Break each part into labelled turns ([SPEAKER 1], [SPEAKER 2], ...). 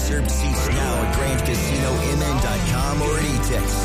[SPEAKER 1] Reserved seats now at GrandCasinoMN.com or at E-Tix.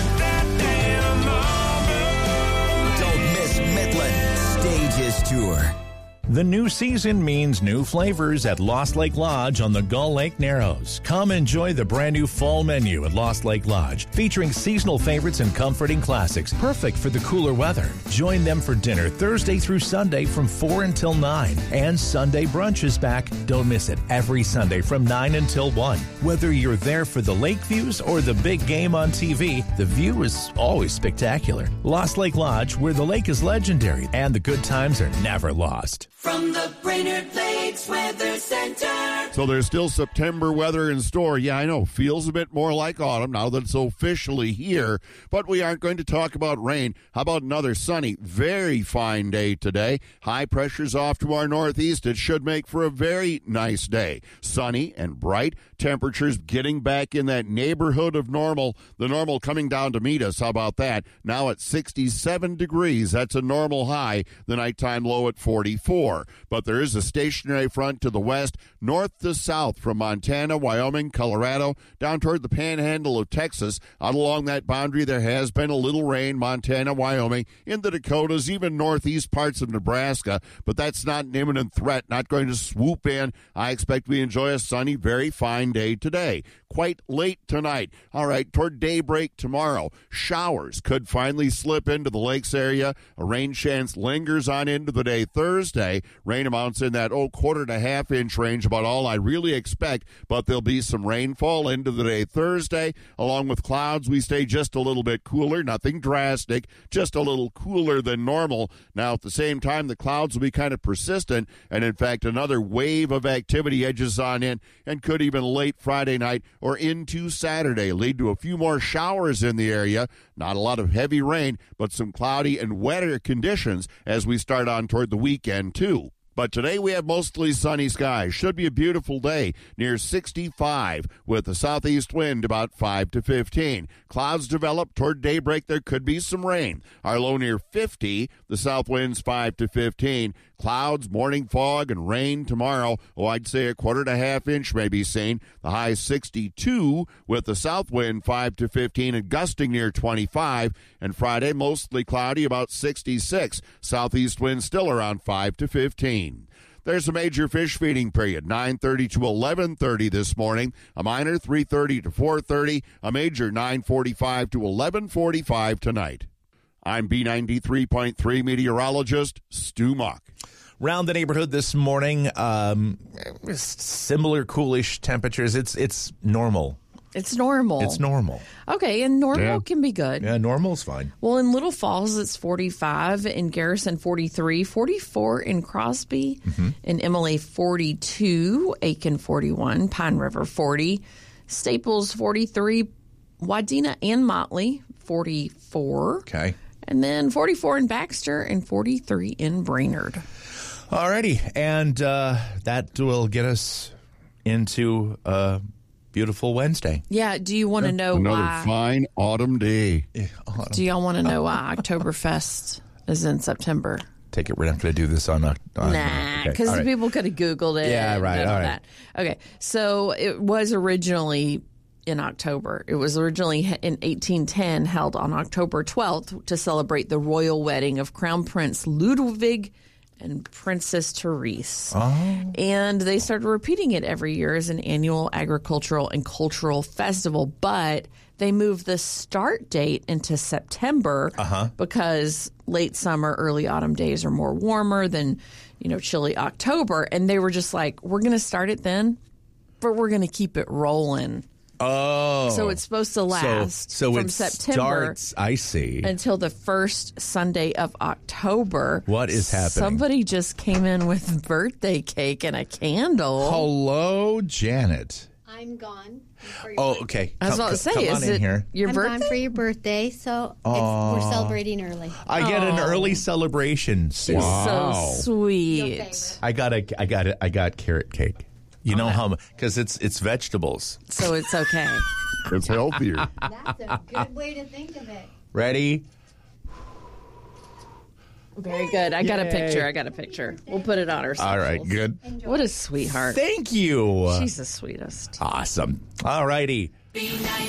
[SPEAKER 1] Don't miss Midland Stages Tour.
[SPEAKER 2] The new season means new flavors at Lost Lake Lodge on the Gull Lake Narrows. Come enjoy the brand new fall menu at Lost Lake Lodge, featuring seasonal favorites and comforting classics, perfect for the cooler weather. Join them for dinner Thursday through Sunday from 4 until 9. And Sunday brunch is back. Don't miss it every Sunday from 9 until 1. Whether you're there for the lake views or the big game on TV, the view is always spectacular. Lost Lake Lodge, where the lake is legendary and the good times are never lost.
[SPEAKER 3] From the Brainerd Lakes Weather Center.
[SPEAKER 4] So there's still September weather in store. Yeah, I know. Feels a bit more like autumn now that it's officially here. But we aren't going to talk about rain. How about another sunny, very fine day today? High pressure's off to our northeast. It should make for a very nice day. Sunny and bright. Temperatures getting back in that neighborhood of normal. The normal coming down to meet us. How about that? Now at 67 degrees. That's a normal high. The nighttime low at 44. But there is a stationary front to the west, north to south from Montana, Wyoming, Colorado, down toward the panhandle of Texas. Out along that boundary, there has been a little rain, Montana, Wyoming, in the Dakotas, even northeast parts of Nebraska. But that's not an imminent threat, not going to swoop in. I expect we enjoy a sunny, very fine day today. Quite late tonight. All right, toward daybreak tomorrow, showers could finally slip into the lakes area. A rain chance lingers on into the day Thursday. Rain amounts in that, quarter to half inch range, about all I really expect, but there'll be some rainfall into the day Thursday. Along with clouds, we stay just a little bit cooler, nothing drastic, just a little cooler than normal. Now, at the same time, the clouds will be kind of persistent, and in fact, another wave of activity edges on in and could even late Friday night or into Saturday lead to a few more showers in the area. Not a lot of heavy rain, but some cloudy and wetter conditions as we start on toward the weekend, too. But today we have mostly sunny skies. Should be a beautiful day, near 65, with a southeast wind about 5 to 15. Clouds develop toward daybreak. There could be some rain. Our low near 50, the south winds 5 to 15. Clouds, morning fog, and rain tomorrow. I'd say a quarter to half inch may be seen. The high 62, with the south wind 5 to 15 and gusting near 25. And Friday, mostly cloudy, about 66. Southeast winds still around 5 to 15. There's a major fish feeding period, 9:30 to 11:30 this morning. A minor, 3:30 to 4:30. A major, 9:45 to 11:45 tonight. I'm B93.3 meteorologist Stu Muck.
[SPEAKER 2] Round the neighborhood this morning, similar coolish temperatures. It's normal.
[SPEAKER 5] It's normal.
[SPEAKER 2] It's normal.
[SPEAKER 5] Okay, and normal can be good.
[SPEAKER 2] Yeah, normal's fine.
[SPEAKER 5] Well, in Little Falls, it's 45. In Garrison, 43. 44 in Crosby. In Emily, 42. Aiken, 41. Pine River, 40. Staples, 43. Wadena and Motley, 44.
[SPEAKER 2] Okay.
[SPEAKER 5] And then 44 in Baxter and 43 in Brainerd.
[SPEAKER 2] Alrighty, and that will get us into beautiful Wednesday.
[SPEAKER 5] Yeah, do you want to know
[SPEAKER 4] Another
[SPEAKER 5] why?
[SPEAKER 4] fine autumn day.
[SPEAKER 5] Do y'all want to know why Oktoberfest is in September?
[SPEAKER 2] Take it. We're not going to do this on
[SPEAKER 5] Nah,
[SPEAKER 2] okay,
[SPEAKER 5] because
[SPEAKER 2] all right.
[SPEAKER 5] people could have Googled it.
[SPEAKER 2] Yeah,
[SPEAKER 5] and
[SPEAKER 2] right,
[SPEAKER 5] done
[SPEAKER 2] all
[SPEAKER 5] all
[SPEAKER 2] right.
[SPEAKER 5] that. Okay, so it was originally in October. It was originally in 1810 held on October 12th to celebrate the royal wedding of Crown Prince Ludwig and Princess Therese. And they started repeating it every year as an annual agricultural and cultural festival, but they moved the start date into September because late summer, early autumn days are more warmer than, chilly October. And they were just like, we're going to start it then, but we're going to keep it rolling.
[SPEAKER 2] Oh.
[SPEAKER 5] So it's supposed to last
[SPEAKER 2] so
[SPEAKER 5] from
[SPEAKER 2] it
[SPEAKER 5] September
[SPEAKER 2] starts, I see,
[SPEAKER 5] until the first Sunday of October.
[SPEAKER 2] What is happening?
[SPEAKER 5] Somebody just came in with birthday cake and a candle.
[SPEAKER 2] Hello, Janet.
[SPEAKER 6] I'm gone.
[SPEAKER 2] Okay.
[SPEAKER 5] I was about to say, is it
[SPEAKER 2] here.
[SPEAKER 5] your
[SPEAKER 6] I'm
[SPEAKER 5] birthday?
[SPEAKER 6] gone for your birthday, so we're celebrating early.
[SPEAKER 2] I get an early celebration.
[SPEAKER 5] She's so sweet.
[SPEAKER 6] Your favorite.
[SPEAKER 2] I got carrot cake. You know how, because it's vegetables.
[SPEAKER 5] So it's okay.
[SPEAKER 4] It's healthier.
[SPEAKER 6] That's a good way to think of it.
[SPEAKER 2] Ready?
[SPEAKER 5] Very good. I got a picture. We'll put it on our socials.
[SPEAKER 2] All right, good.
[SPEAKER 5] What a sweetheart.
[SPEAKER 2] Thank you.
[SPEAKER 5] She's the sweetest.
[SPEAKER 2] Awesome. All righty.
[SPEAKER 3] B90.